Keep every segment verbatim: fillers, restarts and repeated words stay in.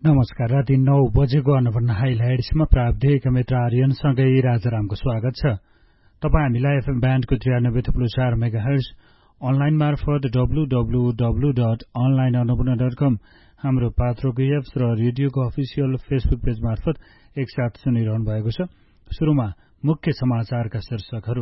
नमस्कार। राति नौ बजेको अन्नपूर्ण हाइलाइट्समा प्राविधिक मित्र आर्यनसँगै राजारामको स्वागत छ। तपाईँ हामीलाई एफएम ब्यान्डको त्रियानब्बे थुप्लो चार मेगाहर्ज अनलाइन मार्फत W W W dot online Annapurna dot कम हाम्रो पात्रोको एप्स र रेडियोको अफिसियल फेसबुक पेज मार्फत एकसाथ सुनिरहनु भएको छ। सुरुमा मुख्य समाचारका शीर्षकहरू।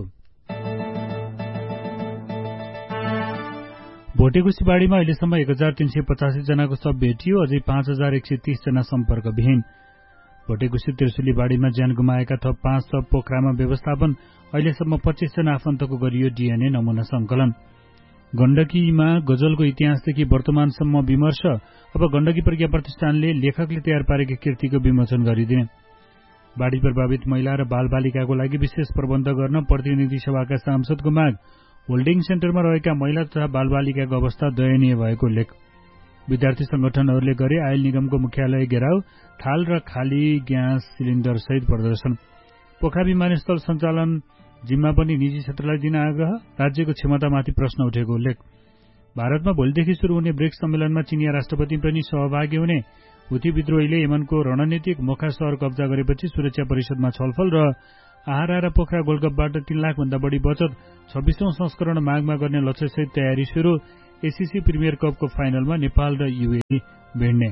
भोटेगुसीबाड़ीमा अहिलेसम्म एक हजार तीन सय पचासी जनाको शव भेटियो, अझै पाँच हजार एक सय तीस जना सम्पर्कविहीन। भोटेगुसी त्रिशुलीबाड़ीमा ज्यान गुमाएका थप पाँच शव पोखरामा व्यवस्थापन, अहिलेसम्म पच्चीस जना आफन्तको गरियो डीएनए नमूना संकलन। गण्डकीमा गजलको इतिहासदेखि वर्तमानसम्म विमर्श, अब गण्डकी प्रज्ञा प्रतिष्ठानले लेखकले तयार पारेका कृतिको विमोचन गरिदिने। बाढ़ी प्रभावित महिला र बालबालिकाको लागि विशेष प्रबन्ध गर्न प्रतिनिधि सभाका सांसदको माग। होल्डिङ सेन्टरमा रहेका महिला तथा बालबालिकाको अवस्था दयनीय भएको लेख। विद्यार्थी संगठनहरूले गरे आयल निगमको मुख्यालय घेराउ, थाल र खाली ग्यास सिलिण्डर सहित प्रदर्शन। पोखरा विमानस्थल सञ्चालन जिम्मा पनि निजी क्षेत्रलाई दिन आग्रह, राज्यको क्षमतामाथि प्रश्न उठेको उल्लेख। भारतमा भोलिदेखि शुरू हुने ब्रिक्स सम्मेलनमा चिनिया राष्ट्रपति पनि सहभागी हुने। हुती विद्रोहीले यमनको रणनीतिक मोखा शहर कब्जा गरेपछि सुरक्षा परिषदमा छलफल र आहारा र पोखरा गोल्डकपबाट तीन लाख भन्दा बढी बचत, छब्बीसौं संस्करण मागमा गर्ने लक्ष्यसहित तयारी सुरु। एसीसी प्रिमियर कपको फाइनलमा नेपाल र युएई भिड्ने।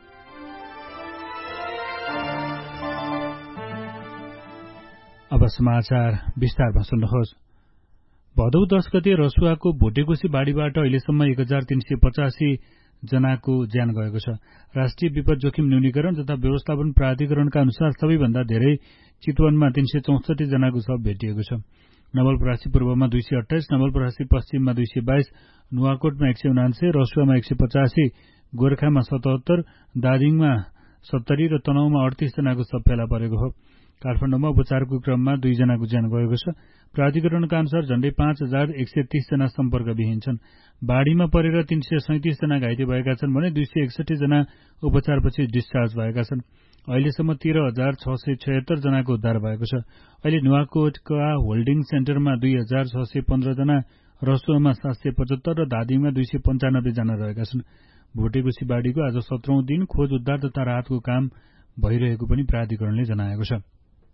अब समाचार विस्तारमा सुन्नुहोस्। भदौ दश गते रसुवाको भोटेगुसी बाढ़ीबाट अहिलेसम्म एक हजार तीन सय पचासी जनाको ज्यान गएको छ। राष्ट्रिय विपद जोखिम न्यूनीकरण तथा व्यवस्थापन प्राधिकरणका अनुसार सबैभन्दा धेरै चितवनमा तीन सय चौसठी जनाको शव भेटिएको छ। नवलपरासी पूर्वमा दुई सय अठाइस, नवलपरासी पश्चिममा दुई सय बाइस, नुवाकोटमा एक सय उनान्सय, रसुवामा एक सय पचासी, गोर्खामा सतहत्तर, दार्जिलिङमा सत्तरी र तनहुमा अडतीस जनाको शव फेला परेको हो। काठमाडौँमा उपचारको क्रममा दुईजनाको ज्यान गएको छ। प्राधिकरणका अनुसार झण्डै पाँच हजार एक सय तीस जना सम्पर्कविहीन छन्। बाढ़ीमा परेर तीन सय सैतिस जना घाइते भएका छन् भने दुई सय एकसठी जना उपचारपछि डिस्चार्ज भएका छन्। अहिलेसम्म तेह्र हजार छ सय छयत्तर जनाको उद्धार भएको छ। अहिले नुवाकोटका होल्डिङ सेन्टरमा दुई हजार छ सय पन्ध्र जना, रसुवामा सात सय पचहत्तर र धादिङमा दुई सय पञ्चानब्बे जना रहेका छन्। भोटेगुसी बाढ़ीको आज सत्रौं दिन खोज उद्धार तथा राहतको काम भइरहेको पनि प्राधिकरणले जनाएको छ।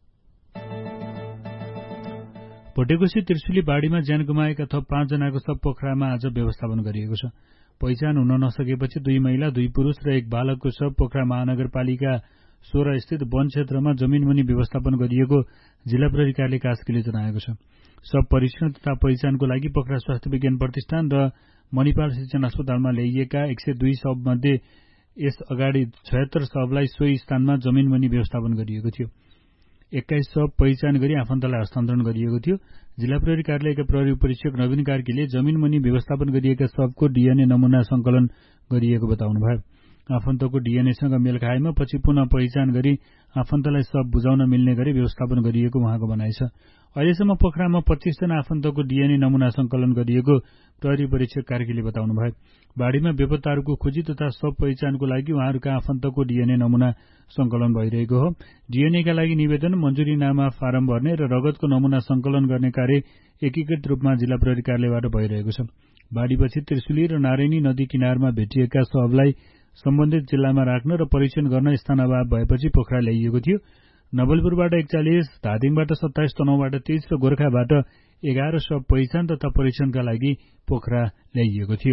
भोटेगुसी त्रिशुली बाढ़ीमा ज्यान गुमाएका थप पाँच जनाको शव पोखरामा आज व्यवस्थापन गरिएको छ। पहिचान हुन नसकेपछि दुई महिला, दुई पुरूष र एक बालकको शव पोखरा महानगरपालिका सोह्र स्थित वन क्षेत्रमा जमीनमुनि व्यवस्थापन गरिएको जिल्ला प्रहरी कार्यालय कास्कीले जनाएको छ। शव परीक्षण तथा पहिचानको लागि पोखरा स्वास्थ्य विज्ञान प्रतिष्ठान र मणिपाल शिक्षण अस्पतालमा ल्याइएका एक सय दुई शव मध्ये यस अगाडि छयत्तर शवलाई सोही स्थानमा जमीनमुनि व्यवस्थापन गरिएको थियो। एक्काइस शव पहिचान गरी आफन्तलाई हस्तान्तरण गरिएको थियो। जिल्ला प्रहरी कार्यालयका प्रहरी उपरीक्षक नवीन कार्कीले जमीनमुनि व्यवस्थापन गरिएका शवको डीएनए नमूना संकलन गरिएको बताउनुभयो। आफन्तको डीएनएसँग मेल खाएमा पछि पुनः पहिचान गरी आफन्तलाई शव बुझाउन मिल्ने गरी व्यवस्थापन गरिएको उहाँको भनाइ छ। अहिलेसम्म पोखरामा पच्चीस जना आफन्तको डीएनए नमूना संकलन गरिएको प्रहरी परीक्षक कार्कीले बताउनुभयो। बाढ़ीमा बेपत्ताहरूको खोजी तथा शव पहिचानको लागि उहाँहरूका आफन्तको डीएनए नमूना संकलन भइरहेको हो। डीएनएका लागि निवेदन, मञ्जुरीनामा फारम भर्ने र रगतको नमूना संकलन गर्ने कार्य एकीकृत रूपमा जिल्ला प्रहरी कार्यालयबाट भइरहेको छ। बाढ़ीपछि त्रिशुली र नारायणी नदी किनारमा भेटिएका शवलाई सम्बन्धित जिल्लामा राख्न र परीक्षण गर्न स्थान अभाव भएपछि पोखरा ल्याइएको थियो। नवलपुरबाट एकचालिस, धादिङबाट सत्ताइस, तनहुबाट तेइस र गोर्खाबाट एघार शव पहिचान तथा परीक्षणका लागि पोखरा ल्याइएको थियो।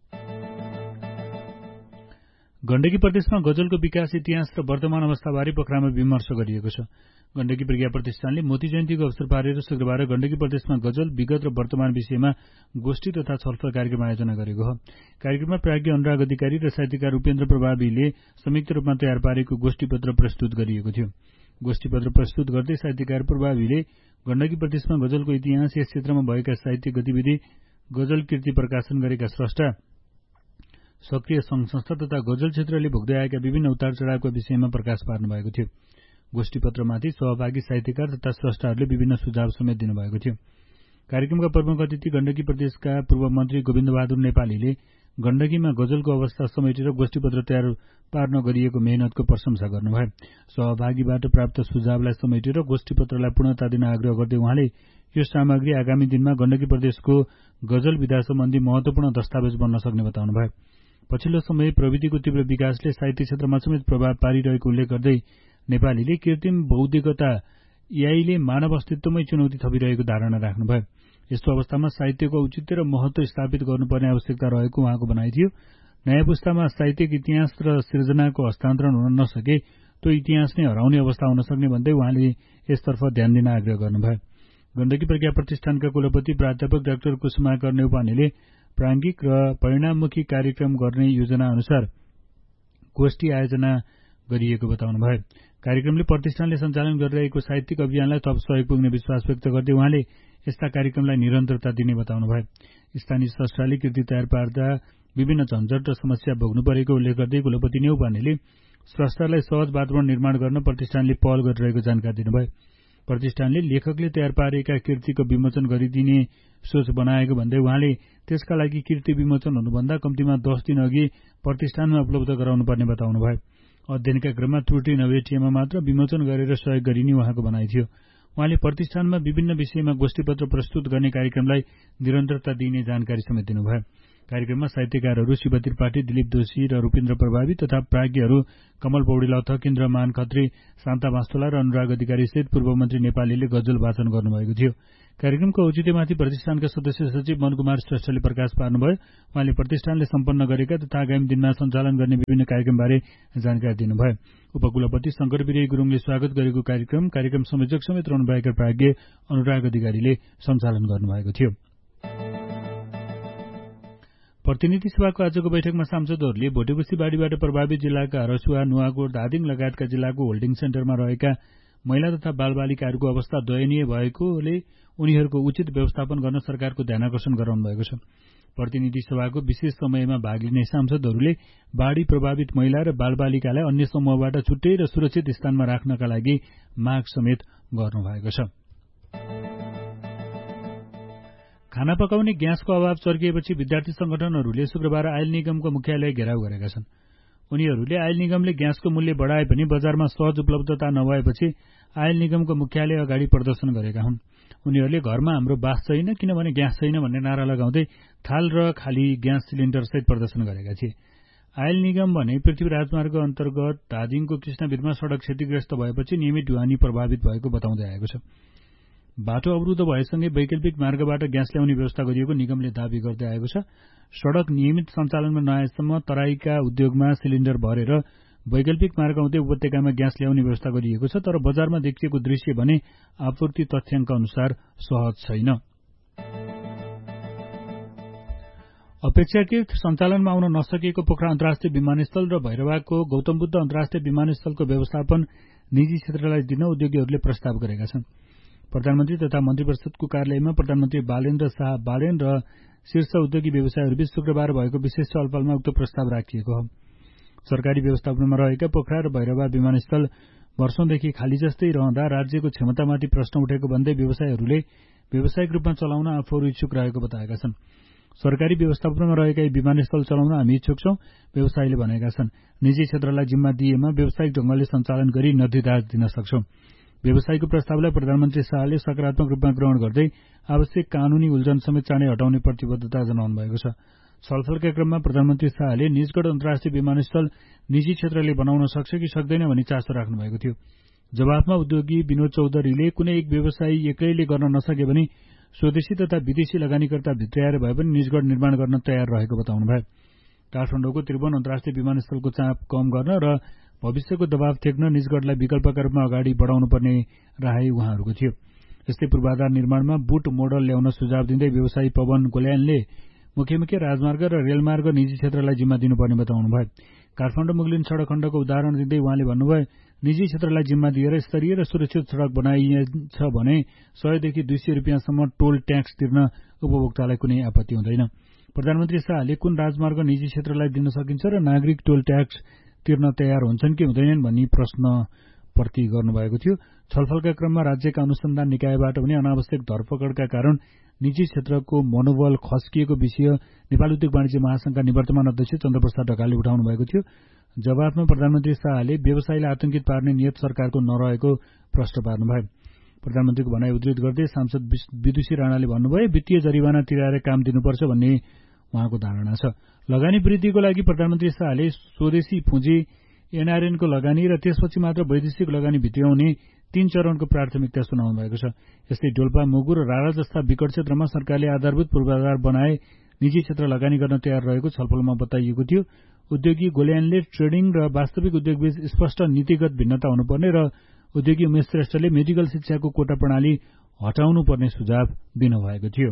गण्डकी प्रदेशमा गजलको विकास, इतिहास र वर्तमान अवस्थाबारे पोखरामा विमर्श गरिएको छ। गण्डकी प्रज्ञा प्रतिष्ठानले मोती जयन्तीको अवसर पारेर शुक्रबार गण्डकी प्रदेशमा गजल, विगत र वर्तमान विषयमा गोष्ठी तथा छलफल कार्यक्रम आयोजना गरेको हो। कार्यक्रममा प्राज्ञ अनुराग अधिकारी र साहित्यकार उपेन्द्र प्रभावीले संयुक्त रूपमा तयार पारेको गोष्ठीपत्र प्रस्तुत गरिएको थियो। गोष्ठीपत्र प्रस्तुत गर्दै साहित्यकार प्रभावीले गण्डकी प्रदेशमा गजलको इतिहास, यस क्षेत्रमा भएका साहित्यिक गतिविधि, गजल कृति प्रकाशन गरेका स्रष्टा, सक्रिय संघ संस्था तथा गजल क्षेत्रले भोग्दै आएका विभिन्न उतार चढ़ावका विषयमा प्रकाश पार्नु भएको थियो। गोष्ठीपत्रमाथि सहभागी साहित्यकार तथा स्रष्टाहरूले विभिन्न सुझाव समेत दिनुभएको थियो। कार्यक्रमका प्रमुख अतिथि गण्डकी प्रदेशका पूर्व मन्त्री गोविन्द बहादुर नेपालीले गण्डकीमा गजलको अवस्था समेटेर गोष्ठीपत्र तयार पार्न गरिएको मेहनतको प्रशंसा गर्नुभयो। सहभागीबाट प्राप्त सुझावलाई समेटेर गोष्ठीपत्रलाई पूर्णता दिन आग्रह गर्दै उहाँले यो सामग्री आगामी दिनमा गण्डकी प्रदेशको गजल विधा सम्बन्धी महत्वपूर्ण दस्तावेज बन्न सक्ने बताउनुभयो। पछिल्लो समय प्रविधिको तीव्र विकासले साहित्य क्षेत्रमा समेत प्रभाव पारिरहेको उल्लेख गर्दै नेपालीले कृत्रिम बौद्धिकता एआईले मानव अस्तित्वमै चुनौती थपिरहेको धारणा राख्नुभयो। यस्तो अवस्थामा साहित्यको औचित्य र महत्व स्थापित गर्नुपर्ने आवश्यकता रहेको उहाँको भनाइ थियो। नयाँ पुस्तामा साहित्यिक इतिहास र सिर्जनाको हस्तान्तरण हुन नसके त्यो इतिहास नै हराउने अवस्था हुन सक्ने भन्दै उहाँले यसतर्फ ध्यान दिन आग्रह गर्नुभयो। गण्डकी प्रज्ञा प्रतिष्ठानका कुलपति प्राध्यापक डाक्टर कुसुमाकर नेउपानेले प्राङ्गिक र परिणाममुखी कार्यक्रम गर्ने योजना अनुसार गोष्ठी आयोजना गरिएको बताउनुभयो। कार्यक्रमले प्रतिष्ठानले सञ्चालन गरिरहेको साहित्यिक अभियानलाई थप सहयोग पुग्ने विश्वास व्यक्त गर्दै उहाँले यस्ता कार्यक्रमलाई निरन्तरता दिने बताउनुभयो। स्थानीय संस्थाले कृति तयार पार्दा विभिन्न झन्झट र समस्या भोग्नु परेको उल्लेख गर्दै कुलपति नेउपानेले स्रष्टालाई सहज वातावरण निर्माण गर्न प्रतिष्ठानले पहल गरिरहेको जानकारी दिनुभयो। प्रतिष्ठानले लेखकले तयार पारेका कृतिको विमोचन गरिदिने सोच बनाएको भन्दै उहाँले त्यसका लागि कृति विमोचन हुनुभन्दा कम्तीमा दस दिन अघि प्रतिष्ठानमा उपलब्ध गराउनुपर्ने बताउनुभयो। अध्ययनका क्रममा त्रुटि नभेटिएमा मात्र विमोचन गरेर सहयोग गरिने उहाँको भनाइ थियो। उहाँले प्रतिष्ठानमा विभिन्न विषयमा गोष्ठीपत्र प्रस्तुत गर्ने कार्यक्रमलाई निरन्तरता दिइने जानकारी समेत दिनुभयो। कार्यक्रममा साहित्यकारहरू शिव त्रिपाठी, दिलीप दोषी र रूपेन्द्र प्रभावी तथा प्राज्ञहरू कमल पौडेल, थकेन्द्र मान खत्री, शान्ता वास्तोला र अनुराग अधिकारी सहित पूर्व मन्त्री नेपालीले गजल वाचन गर्नुभएको थियो। कार्यक्रमको औचित्यमाथि प्रतिष्ठानका सदस्य सचिव मनकुमार श्रेष्ठले प्रकाश पार्नुभयो। उहाँले प्रतिष्ठानले सम्पन्न गरेका तथा आगामी दिनमा सञ्चालन गर्ने विभिन्न कार्यक्रमबारे जानकारी दिनुभयो। उपकुलपति शंकर विजय गुरुङले स्वागत गरेको कार्यक्रम कार्यक्रम संयोजक समेत रहनुभएका प्राज्ञ अनुराग अधिकारीले सञ्चालन गर्नुभएको थियो। प्रतिनिधि सभाको आजको बैठकमा सांसदहरूले भोटेकोशी बाढीबाट प्रभावित जिल्लाका रसुवा, नुवाकोट, धादिङ लगायतका जिल्लाको होल्डिङ सेन्टरमा रहेका महिला तथा बालबालिकाहरूको अवस्था दयनीय भएकोले उनीहरूको उचित व्यवस्थापन गर्न सरकारको ध्यानाकर्षण गराउनु भएको छ। प्रतिनिधि सभाको विशेष समयमा भाग लिने सांसदहरूले बाढी प्रभावित महिला र बालबालिकालाई अन्य समूहबाट छुट्टै र सुरक्षित स्थानमा राख्नका लागि माग समेत गर्नुभएको छ। खाना पकाउने ग्यासको अभाव चर्किएपछि विद्यार्थी संगठनहरूले शुक्रबार आयल निगमको मुख्यालय घेराउ गरेका छन्। उनीहरूले आयल निगमले ग्यासको मूल्य बढाए पनि बजारमा सहज उपलब्धता नभएपछि आयल निगमको मुख्यालय अगाडि प्रदर्शन गरेका हुन्। उनीहरूले घरमा हाम्रो बास छैन किनभने ग्यास छैन भन्ने नारा लगाउँदै थाल र खाली ग्यास सिलिण्डर सहित प्रदर्शन गरेका थिए। आयल निगम भने पृथ्वी राजमार्ग अन्तर्गत धादिङको कृष्णवीरमा सड़क क्षतिग्रस्त भएपछि नियमित ढुवानी प्रभावित भएको बताउँदै आएको छ। बाटो अवरुद्ध भएसँगै वैकल्पिक मार्गबाट ग्यास ल्याउने व्यवस्था गरिएको निगमले दावी गर्दै आएको छ। सड़क नियमित सञ्चालनमा नआएसम्म तराईका उद्योगमा सिलिण्डर भरेर वैकल्पिक मार्ग हुँदै उपत्यकामा ग्यास ल्याउने व्यवस्था गरिएको छ, तर बजारमा देखिएको दृश्य भने आपूर्ति तथ्याङ्क अनुसार सहज छैन। अपेक्षाकृत सञ्चालनमा आउन नसकेको पोखरा अन्तर्राष्ट्रिय विमानस्थल र भैरवाको गौतम बुद्ध अन्तर्राष्ट्रिय विमानस्थलको व्यवस्थापन निजी क्षेत्रलाई दिन उद्योगीहरूले प्रस्ताव गरेका छन्। प्रधानमन्त्री तथा मन्त्री परिषदको कार्यालयमा प्रधानमन्त्री बालेन्द्र शाह बालेन र शीर्ष उद्योगी व्यवसायहरूबीच शुक्रबार भएको विशेष छलफलमा उक्त प्रस्ताव राखिएको हो। सरकारी व्यवस्थापनमा रहेका पोखरा र भैरवा विमानस्थल वर्षौंदेखि खाली जस्तै रहँदा राज्यको क्षमतामाथि प्रश्न उठेको भन्दै व्यवसायीहरूले व्यावसायिक रूपमा चलाउन आफूहरू इच्छुक रहेको बताएका छन्। सरकारी व्यवस्थापनमा रहेका यी विमानस्थल चलाउन हामी इच्छुक छौं, व्यवसायीले भनेका छन्। निजी क्षेत्रलाई जिम्मा दिएमा व्यावसायिक ढंगले सञ्चालन गरी नदीदाज दिन सक्छौं। व्यवसायीको प्रस्तावलाई प्रधानमन्त्री शाहले सकारात्मक रूपमा ग्रहण गर्दै आवश्यक कानूनी उल्झन समेत चाँडै हटाउने प्रतिबद्धता जनाउनु भएको छ। छलफलका क्रममा प्रधानमन्त्री शाहले निजगढ अन्तर्राष्ट्रिय विमानस्थल निजी क्षेत्रले बनाउन सक्छ कि सक्दैन भनी चासो राख्नु भएको थियो। जवाफमा उद्योगी विनोद चौधरीले कुनै एक व्यवसायी एक्लैले गर्न नसके भने स्वदेशी तथा विदेशी लगानीकर्ता भित्र्याएर भए पनि निजगढ निर्माण गर्न तयार रहेको बताउनुभयो। काठमाडौँको त्रिभुवन अन्तर्राष्ट्रिय विमानस्थलको चाप कम गर्न र भविष्यको दबाव थेक्न निजगढलाई विकल्पका रूपमा अगाडि बढाउनु पर्ने राय उहाँहरूको थियो। यस्तै पूर्वाधार निर्माणमा बुट मोडल ल्याउन सुझाव दिँदै व्यवसायी पवन गोल्यानले मुख्य मुख्य राजमार्ग र रेलमार्ग निजी क्षेत्रलाई जिम्मा दिनुपर्ने बताउनुभयो। काठमाडौँ मुगलिन सड़क खण्डको उदाहरण दिँदै उहाँले भन्नुभयो, निजी क्षेत्रलाई जिम्मा दिएर स्तरीय र सुरक्षित सड़क बनाइन्छ भने सयदेखि दुई सय रुपियाँसम्म टोल ट्याक्स तिर्न उपभोक्तालाई कुनै आपत्ति हुँदैन। प्रधानमन्त्री शाहले कुन राजमार्ग निजी क्षेत्रलाई दिन सकिन्छ र नागरिक टोल ट्याक्स तिर्न तयार हुन्छन् कि हुँदैनन् भन्ने प्रश्न प्रति गर्नुभएको थियो। छलफलका क्रममा राज्यका अनुसन्धान निकायबाट पनि अनावश्यक धरपकडका कारण निजी क्षेत्रको मनोबल खस्किएको विषय नेपाल उद्योग वाणिज्य महासंघका निवर्तमान अध्यक्ष चन्द्रप्रसाद ढकालले उठाउनु भएको थियो। जवाफमा प्रधानमन्त्री शाहले व्यवसायीलाई आतंकित पार्ने नियत सरकारको नरहेको प्रश्न पार्नुभयो। प्रधानमन्त्रीको भनाई उद्धृत गर्दै सांसद विदुषी राणाले भन्नुभयो, वित्तीय जरिवाना तिराएर काम दिनुपर्छ भन्ने उहाँको धारणा छ। लगानी वृद्धिको लागि प्रधानमन्त्री शाहले स्वदेशी पुँजी एनआरएनको लगानी र त्यसपछि मात्र वैदेशिक लगानी भित्र्याउने तीन चरणको प्राथमिकता सुनाउनु भएको छ। यस्तै डोल्पा, मुगु र रारा जस्ता विकट क्षेत्रमा सरकारले आधारभूत पूर्वाधार बनाए निजी क्षेत्र लगानी गर्न तयार रहेको छलफलमा बताइएको थियो। उद्योगी गोल्यानले ट्रेडिङ र वास्तविक उद्योगबीच स्पष्ट नीतिगत भिन्नता हुनुपर्ने र उद्योगी उमेश श्रेष्ठले मेडिकल शिक्षाको कोटा प्रणाली हटाउनुपर्ने सुझाव दिनुभएको थियो।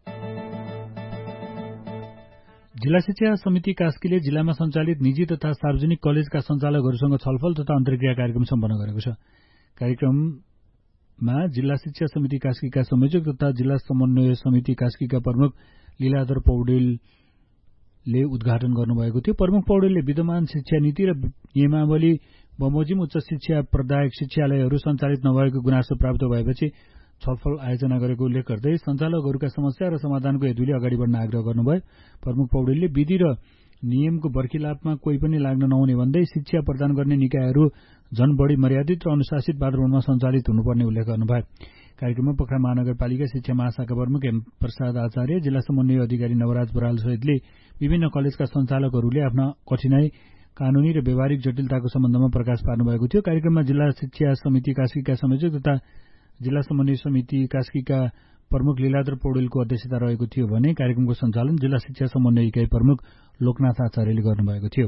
जिल्ला शिक्षा समिति कास्कीले जिल्लामा सञ्चालित निजी तथा सार्वजनिक कलेजका सञ्चालकहरूसँग छलफल तथा अन्तर्क्रिया कार्यक्रम सम्पन्न गरेको छ। कार्यक्रममा जिल्ला शिक्षा समिति कास्कीका संयोजक तथा जिल्ला समन्वय समिति कास्कीका प्रमुख लीलाधर पौडेलले उद्घाटन गर्नुभएको थियो। प्रमुख पौडेलले विद्यमान शिक्षा नीति र नियमावली बमोजिम उच्च शिक्षा प्रदायक शिक्षालयहरू सञ्चालित नभएको गुनासो प्राप्त भएपछि छलफल आयोजना गरेको उल्लेख गर्दै सञ्चालकहरूका समस्या र समाधानको हेतुले अगाडि बढ्न आग्रह गर्नुभयो। प्रमुख पौडेलले विधि र नियमको बर्खिलापमा कोही पनि लाग्न नहुने भन्दै शिक्षा प्रदान गर्ने निकायहरू झन बढी मर्यादित र अनुशासित वातावरणमा सञ्चालित हुनुपर्ने उल्लेख गर्नुभयो। कार्यक्रममा पोखरा महानगरपालिका शिक्षा महाशाखा प्रमुख एम प्रसाद आचार्य, जिल्ला समन्वय अधिकारी नवराज बराल सहितले विभिन्न कलेजका सञ्चालकहरूले आफ्ना कठिनाई, कानूनी र व्यावहारिक जटिलताको सम्बन्धमा प्रकाश पार्नुभएको थियो। कार्यक्रममा जिल्ला शिक्षा समिति कास्कीका संयोजक तथा जिल्ला समन्वय समिति कास्कीका प्रमुख लीलाधर पौडेलको अध्यक्षता रहेको थियो भने कार्यक्रमको सञ्चालन जिल्ला शिक्षा समन्वय इकाइ प्रमुख लोकनाथ आचार्यले गर्नुभएको थियो।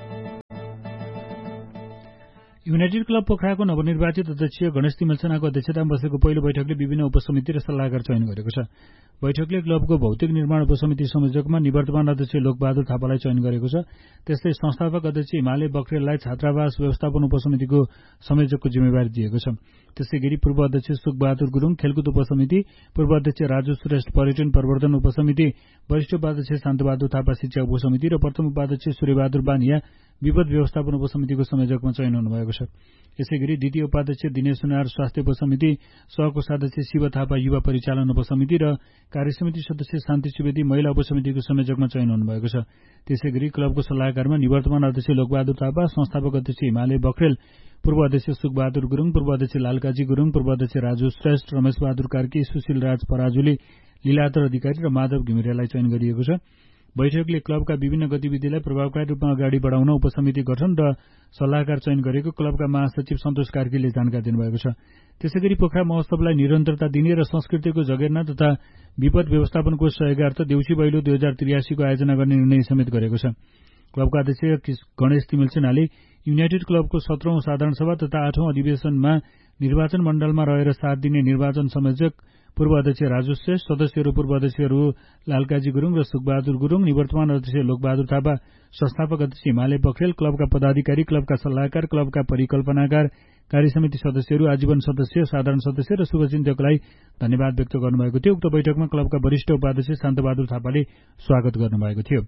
युनाइटेड क्लब पोखराको नवनिर्वाचित अध्यक्ष गणेश तिमल सेनाको अध्यक्षतामा बसेको पहिलो बैठकले विभिन्न उपसमिति र सल्लाहकार चयन गरेको छ। बैठकले क्लबको भौतिक निर्माण उपसमिति संयोजकमा निवर्तमान अध्यक्ष लोकबहादुर थापालाई चयन गरेको छ। त्यस्तै संस्थापक अध्यक्ष हिमालय बक्रेललाई छात्रावास व्यवस्थापन उपसमितिको संयोजकको जिम्मेवारी दिएको छ। त्यसै गरी पूर्व अध्यक्ष सुखबहादुर गुरूङ खेलकुद उपसमिति, पूर्व अध्यक्ष राजु श्रेष्ठ पर्यटन प्रवर्धन उपसमिति, वरिष्ठ उपाध्यक्ष शान्तबहादुर थापा शिक्षा उपसमिति र प्रथम उपाध्यक्ष सूर्यबहादुर बानिया विपद व्यवस्थापन उपसमितिको संयोजकमा चयन हुनुभएको छ। यसै गरी द्वितीय उपाध्यक्ष दिनेश सुनार स्वास्थ्य उपसमिति, सहकोषाध्यक्ष शिव थापा युवा परिचालन उपसमिति र कार्यसमिति सदस्य शान्ति सुवेदी महिला उपसमितिको संयोजकमा चयन हुनुभएको छ। त्यसै गरी क्लबको सल्लाहकारमा निवर्तमान अध्यक्ष लोकबहादुर थापा, संस्थापक अध्यक्ष हिमालय बक्रेल, पूर्व अध्यक्ष सुखबहादुर गुरूङ, पूर्व अध्यक्ष लालकाजी गुरूङ, पूर्व अध्यक्ष राजु श्रेष्ठ, रमेश बहादुर कार्की, सुशील राज पराजुली, लीलाधर अधिकारी र माधव घिमिरेलाई चयन गरिएको छ। बैठकले क्लबका विभिन्न गतिविधिलाई प्रभावकारी रूपमा अगाडि बढाउन उपसमिति गठन र सल्लाहकार चयन गरेको क्लबका महासचिव सन्तोष कार्कीले जानकारी दिनुभएको छ। त्यसैगरी पोखरा महोत्सवलाई निरन्तरता दिने र संस्कृतिको जगेर्ना तथा विपद व्यवस्थापनको सहयोगार्थ देउसी भैलो दुई हजार त्रियासीको आयोजना गर्ने निर्णय समेत गरेको छ। क्लबका अध्यक्ष गणेश तिमल सेनाले युनाइटेड क्लबको सत्रौं साधारण सभा तथा आठौं अधिवेशनमा निर्वाचन मण्डलमा रहेर साथ दिने निर्वाचन संयोजक पूर्व अध्यक्ष राजु श्रेष्ठ, सदस्यहरू पूर्व अध्यक्षहरू लालकाजी गुरूङ र सुखबहादुर गुरूङ, निवर्तमान अध्यक्ष लोकबहादुर थापा, संस्थापक अध्यक्ष हिमालय बक्रेल, क्लबका पदाधिकारी, क्लबका सल्लाहकार, क्लबका परिकल्पनाकार, कार्यसमिति सदस्यहरू, आजीवन सदस्य, साधारण सदस्य र शुभचिन्तकलाई धन्यवाद व्यक्त गर्नुभएको थियो। उक्त बैठकमा क्लबका वरिष्ठ उपाध्यक्ष शान्तबहादुर थापाले स्वागत गर्नुभएको थियो।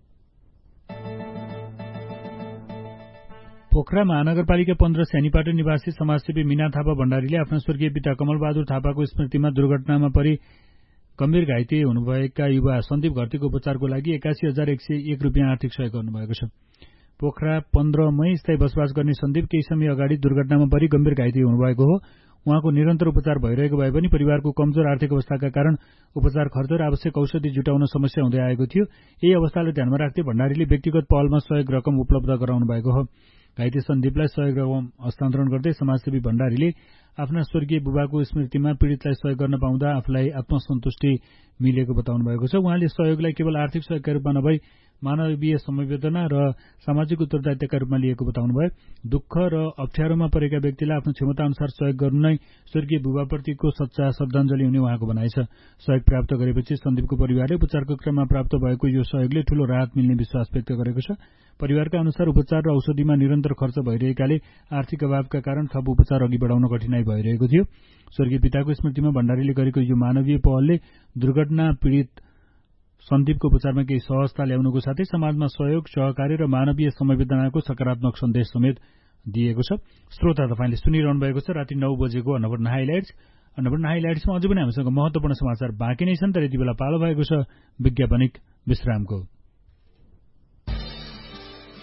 पोखरा महानगरपालिका पन्ध्र स्यानीपाटन निवासी समाजसेवी मीना थापा भण्डारीले आफ्ना स्वर्गीय पिता कमलबहादुर थापाको स्मृतिमा दुर्घटनामा परि गम्भीर घाइते हुनुभएका युवा सन्दीप घरतीको उपचारको लागि एकासी हजार एक सय एक रुपियाँ आर्थिक सहयोग गर्नुभएको छ। पोखरा पन्ध्रमै स्थायी बसोबास गर्ने सन्दीप केही समय अगाडि दुर्घटनामा परि गम्भीर घाइते हुनुभएको हो। उहाँको निरन्तर उपचार भइरहेको भए पनि परिवारको कमजोर आर्थिक अवस्थाका कारण उपचार खर्च र आवश्यक औषधि जुटाउन समस्या हुँदै आएको थियो। यही अवस्थालाई ध्यानमा राख्दै भण्डारीले व्यक्तिगत पहलमा सहयोग रकम उपलब्ध गराउनु भएको हो। घाइते सन्दीपलाई सहयोग रकम हस्तान्तरण गर्दै समाजसेवी भण्डारीले आफ्ना स्वर्गीय बुबाको स्मृतिमा पीड़ितलाई सहयोग गर्न पाउँदा आफूलाई आत्मसन्तुष्टि मिलेको बताउनु भएको छ। उहाँले सहयोगलाई केवल आर्थिक सहयोगका रूपमा नभई मानवीय संवेदना र सामाजिक उत्तरदायित्वका रूपमा लिएको बताउनुभयो। दुःख र अप्ठ्यारोमा परेका व्यक्तिलाई आफ्नो क्षमता अनुसार सहयोग गर्नु नै स्वर्गीय बुबाप्रतिको सच्चा श्रद्धाञ्जली हुने उहाँको भनाइ छ। सहयोग प्राप्त गरेपछि सन्दीपको परिवारले उपचारको क्रममा प्राप्त भएको यो सहयोगले ठूलो राहत मिल्ने विश्वास व्यक्त गरेको छ। परिवारका अनुसार उपचार र औषधिमा निरन्तर खर्च भइरहेकाले आर्थिक अभावका कारण थप उपचार अघि बढाउन कठिनाई भइरहेको थियो। स्वर्गीय पिताको स्मृतिमा भण्डारीले गरेको यो मानवीय पहलले दुर्घटना पीड़ित सन्दीपको उपचारमा केही सहजता ल्याउनुको साथै समाजमा सहयोग, सहकार्य र मानवीय संवेदनाको सकारात्मक सन्देश समेत दिएको छ। श्रोता तपाईँले सुनिरहनु भएको छ राति नौ बजेको अन्नपूर्ण हाइलाइट्स। अन्नपूर्ण हाइलाइट्समा अझै पनि हामीसँग महत्वपूर्ण समाचार बाँकी नै छन्, तर यति बेला पालो भएको छ विज्ञापनिक विश्रामको।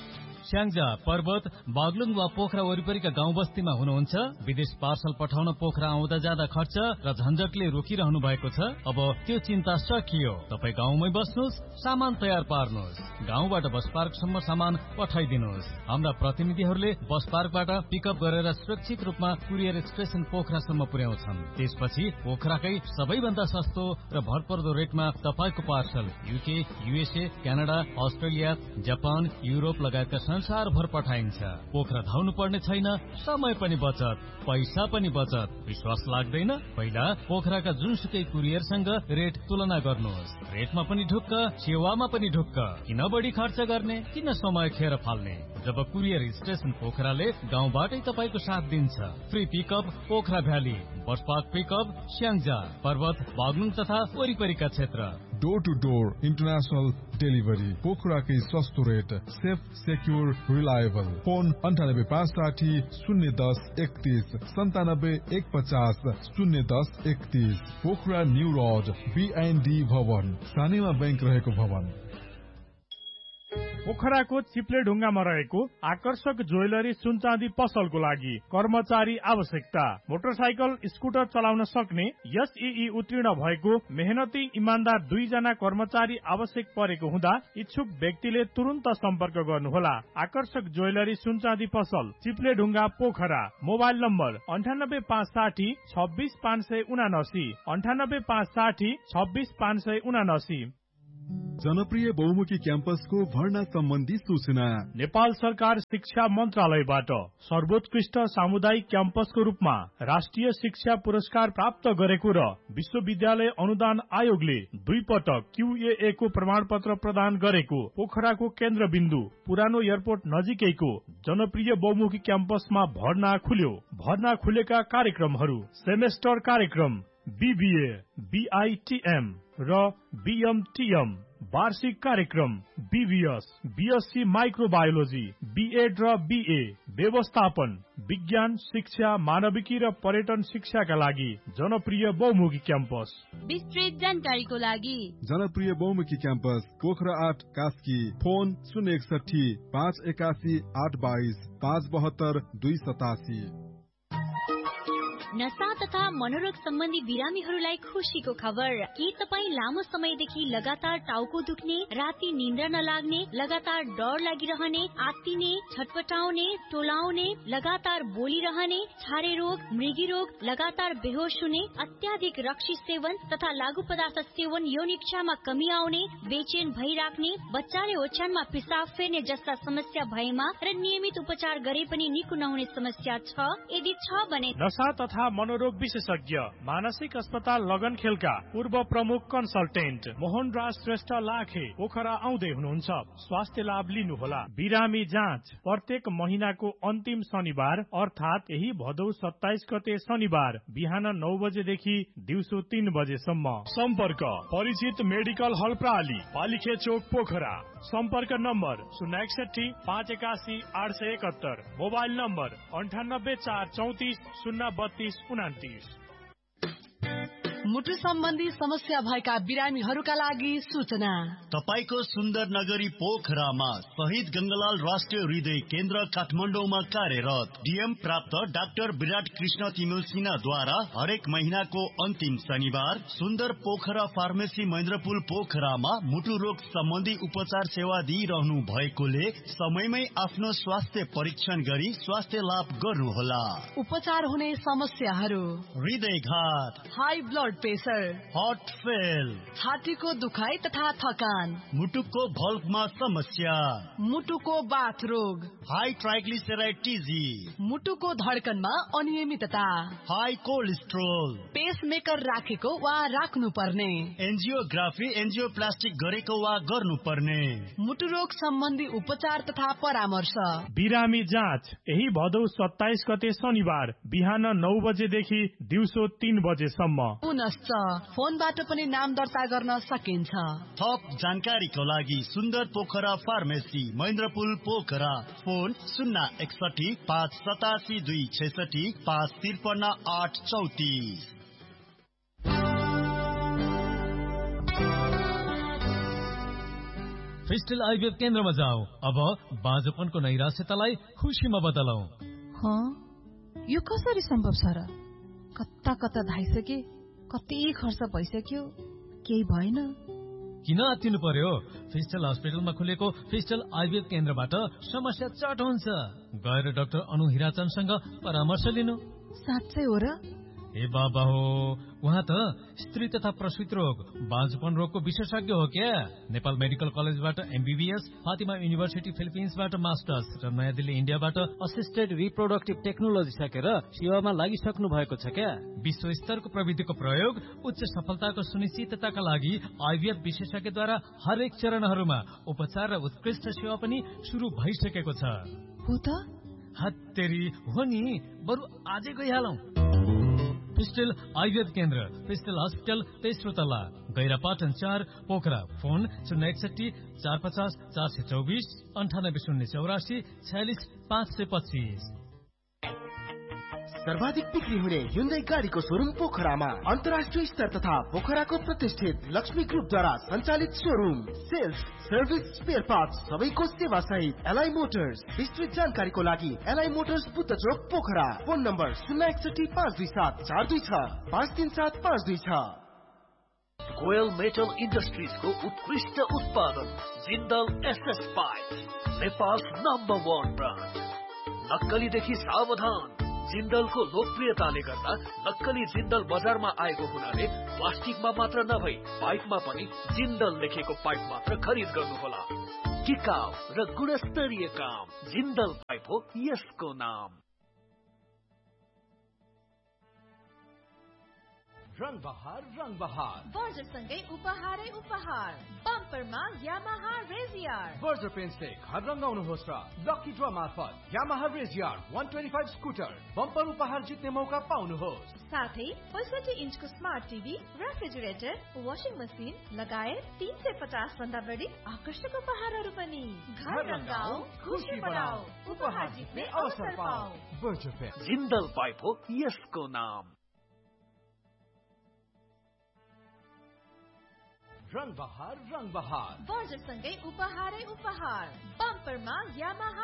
स्याङ्जा, पर्वत, बागलुङ वा पोखरा वरिपरिका गाउँ बस्तीमा हुनुहुन्छ? विदेश पार्सल पठाउन पोखरा आउँदा जाँदा खर्च र झन्झटले रोकिरहनु भएको छ? अब त्यो चिन्ता सकियो। तपाईँ गाउँमै बस्नुहोस्, सामान तयार पार्नुहोस्, गाउँबाट बस पार्कसम्म सामान पठाइदिनुहोस्। हाम्रा प्रतिनिधिहरूले बस पार्कबाट पिकअप गरेर सुरक्षित रूपमा कुरियर स्टेशन पोखरासम्म पुर्याउँछन्। त्यसपछि पोखराकै सबैभन्दा सस्तो र भरपर्दो रेटमा तपाईँको parcel UK, USA, Canada, Australia, Japan, Europe लगायतका संसारभर पठाइन्छ। पोखरा धाउनु पर्ने छैन, समय पनि बचत, पैसा पनि बचत। विश्वास लाग्दैन? पहिला पोखराका जुनसुकै कुरियरसँग रेट तुलना गर्नुहोस्। रेटमा पनि ढुक्क, सेवामा पनि ढुक्क। किन बढी खर्च गर्ने, किन समय खेर फाल्ने? जब कुरियर स्टेशन पोखराले गाउँबाटै तपाईँको साथ दिन्छ। Free pickup Pokhara valley, bus park pickup Syangja, पर्वत, बागलुङ तथा वरिपरिका क्षेत्र। Door two door international delivery, पोखराकै सस्तो rate, safe, secure, reliable. Phone अन्ठानब्बे पाँच साठी शून्य दस एकतीस सन्तानब्बे एक पचास शून्य दस एकतीस। पोखरा न्यू रोड, बिआइएनडी भवन, सानेमा बैंक रहेको भवन। पोखराको चिप्ले ढुङ्गामा रहेको आकर्षक ज्वेलरी सुनचाँदी पसलको लागि कर्मचारी आवश्यकता। मोटरसाइकल स्कुटर चलाउन सक्ने एसईई उत्तीर्ण भएको मेहनती इमान्दार दुईजना कर्मचारी आवश्यक परेको हुँदा इच्छुक व्यक्तिले तुरन्त सम्पर्क गर्नुहोला। आकर्षक ज्वेलरी सुनचाँदी पसल, चिप्ले ढुङ्गा, पोखरा। मोबाइल नम्बर अन्ठानब्बे पाँच साठी छब्बिस पाँच सय उनासी अन्ठानब्बे पाँच साठी छब्बिस पाँच सय उनासी। जनप्रिय बहुमुखी क्याम्पसको भर्ना सम्बन्धी सूचना नेपाल सरकार शिक्षा मन्त्रालयबाट सर्वोत्कृष्ट सामुदायिक क्याम्पसको रूपमा राष्ट्रिय शिक्षा पुरस्कार प्राप्त गरेको र विश्वविद्यालय अनुदान आयोगले दुई पटक क्यूएए को प्रमाण पत्र प्रदान गरेको पोखराको केन्द्रबिन्दु पुरानो एयरपोर्ट नजिकैको जनप्रिय बहुमुखी क्याम्पसमा भर्ना खुल्यो। भर्ना खुलेका कार्यक्रमहरू सेमेस्टर कार्यक्रम बीबीए, बीआईटीएम र बीएमटीएम, वार्षिक कार्यक्रम बीबीएस, बीएससी माइक्रोबायोलोजी, बीएड र बीए, व्यवस्थापन, विज्ञान शिक्षा, मानविकी र पर्यटन शिक्षाका लागि जनप्रिय बहुमुखी क्याम्पस। विस्तृत जानकारीको लागि जनप्रिय बहुमुखी क्याम्पस पोखरा आठ कास्की। फोन शून्य एकसठी पाँच एकासी आठ बाइस पाँच बहत्तर दुई सतासी। नशा तथा मनोरोग सम्बन्धी बिरामीहरूलाई खुशीको खबर। के तपाईँ लामो समयदेखि लगातार टाउको दुख्ने, राति निन्द्रा नलाग्ने, लगातार डर लागिरहने, आत्तिने, छटपटाउने, टोलाउने, लगातार बोलिरहने, छारे रोग, मृगी रोग, लगातार बेहोस हुने, अत्याधिक रक्सी सेवन तथा लागू पदार्थ सेवन, यौन इच्छामा कमी आउने, बेचैन भइराख्ने, बच्चाले ओछ्यानमा पिसाब फेर्ने जस्ता समस्या भएमा र नियमित उपचार गरे पनि निको नहुने समस्या छ? यदि छ भने नशा तथा मनोरोग विशेषज्ञ मानसिक अस्पताल लगनखेलका पूर्व प्रमुख कन्सल्टेन्ट मोहन राज श्रेष्ठ लाखे पोखरा आउँदै हुनुहुन्छ। स्वास्थ्य लाभ लिनुहोला। बिरामी जाँच प्रत्येक महिनाको अन्तिम शनिबार अर्थात यही भदौ सत्ताइस गते शनिबार बिहान नौ बजेदेखि दिउँसो तीन बजेसम्म। सम्पर्क परिचित मेडिकल हल प्राली, पालिखे चोक, पोखरा। सम्पर्क नम्बर शून्य एकसठी पाँच एकासी आठ सय एकहत्तर। मोबाइल नम्बर अन्ठानब्बे चार चौतिस शून्य बत्तीस उनातिस। मुटु सम्बन्धी समस्या भएका बिरामीहरूका लागि सूचना। तपाईको सुन्दर नगरी पोखरामा शहीद गंगालाल राष्ट्रिय हृदय केन्द्र काठमाडौँमा कार्यरत डीएम प्राप्त डाक्टर विराट कृष्ण तिमिल सिन्हाद्वारा हरेक महिनाको अन्तिम शनिबार सुन्दर पोखरा फार्मेसी महेन्द्रपुल पोखरामा मुटु रोग सम्बन्धी उपचार सेवा दिइरहनु भएकोले समयमै आफ्नो स्वास्थ्य परीक्षण गरी स्वास्थ्य लाभ गर्नुहोला। उपचार हुने समस्याहरू: हृदयघात, high blood pressure, heart fail, छातीको दुखाइ तथा थकान, मुटुको भल्भमा समस्या, मुटुको बाथ रोग, हाई ट्राइग्लिसराइड टिजी, मुटुको धड्कनमा अनियमितता, हाई कोलेस्ट्रोल, पेसमेकर राखेको वा राख्नु पर्ने, एन्जियोग्राफी एन्जियोप्लास्टिक गरेको वा गर्नुपर्ने, मुटु रोग सम्बन्धी उपचार तथा परामर्श। बिरामी जाँच यही भदौ सत्ताइस गते शनिबार बिहान नौ बजेदेखि दिउँसो तीन बजेसम्म। पुनश्च फोनबाट पनि नाम दर्ता गर्न सकिन्छ। थप जानकारीको लागि सुन्दर पोखरा फार्मेसी महेन्द्रपुल पोखरा। फोन शून्य एकसठी पाँच सतासी दुई छैसठी पाँच त्रिपन्न आठ चौतिस। फिस्टल आइभीएफ केन्द्रमा जाऊ। अब बाँझोपनको नैराश्यतालाई खुसीमा बदलौ। यो कसरी सम्भव छ र? कता कता धाइसके, कति खर्च भइसक्यो, केही भएन। किन आत्तिनु पर्यो? फिस्टल हस्पिटलमा खुलेको फिस्टल आइभीएफ केन्द्रबाट समस्या चट हुन्छ। गएर डाक्टर अनु हिराचनसँग परामर्श लिनु। साँच्चै हो र? ए बाबा हो, उहाँ त स्त्री तथा प्रसूति रोग, बाँझोपन रोगको विशेषज्ञ हो क्या। नेपाल मेडिकल कलेजबाट एमबीबीएस, फातिमा युनिभर्सिटी फिलिपिन्सबाट मास्टर्स र नयाँ दिल्ली इन्डियाबाट असिस्टेड रिप्रोडक्टिभ टेक्नोलोजी सकेर सेवामा लागिसक्नु भएको छ क्या। विश्व स्तरको प्रविधिको प्रयोग उच्च सफलताको सुनिश्चितताका लागि आइभीएफ विशेषज्ञद्वारा हरेक चरणहरूमा उपचार र उत्कृष्ट सेवा पनि सुरु भइसकेको छ। हो त? हत्तेरी हो नि, बरु आजै गइहालौं। फिस्टल आइभीएफ केन्द्र, फिस्टल हस्पिटल, तेस्रो तल्ला, गैरापाटन चार, पोखरा। फोन शून्य एकसठी चार पचास चार सय चौबिस अन्ठानब्बे शून्य चौरासी छयालिस पाँच सय पच्चिस। सर्वाधिक बिक्री हुने Hyundai गाडीको शोरूम पोखरामा अन्तर्राष्ट्रिय स्तर तथा पोखराको प्रतिष्ठित लक्ष्मी ग्रुपद्वारा सञ्चालित showroom. Sales, service, spare parts सबैको सेवा सहित एलआई मोटर्स। विस्तृत जानकारीको लागि एलआई मोटर्स बुद्ध चोक पोखरा। फोन नम्बर शून्य एकसठी पाँच दुई सात चार दुई छ पाँच तीन सात पाँच दुई छ। गोयल मेटल इन्डस्ट्रिजको उत्कृष्ट उत्पादन Jindal SS pipe, Nepal number one brand. नक्कलीदेखि सावधान। जिन्दलको लोकप्रियताले गर्दा नक्कली जिन्दल बजारमा आएको हुनाले प्लास्टिकमा मात्र नभई पाइपमा पनि जिन्दल लेखेको पाइप मात्र खरिद गर्नुहोला। टिकाउ र गुणस्तरीय काम, जिन्दल पाइप हो यसको नाम। रंग बहार रंग बहार बर्जरसँगै उपहारै उपहार। बम्परमा यामाहा रेजियर। बर्जर पेन्टले घर रंगाउनुहोस् र लकी ड्र मार्फत यामाहा रेजियर एक सय पच्चीस स्कुटर बम्पर उपहार जित्ने मौका पाउनुहोस्। साथै पैंसठी इन्चको smart TV, refrigerator, washing machine लगायत तीन सय पचास भन्दा बढी आकर्षक उपहारहरू पनि। घर रंगाऊ, खुशी बढाऊ, उपहार जित्ने अवसर पाऊ। Berger pant. जिन्दल पाइप हो यसको नाम। रंग बहार रंग बहार बर्जरसँगै उपहारै उपहार। बम्परमा यामाहा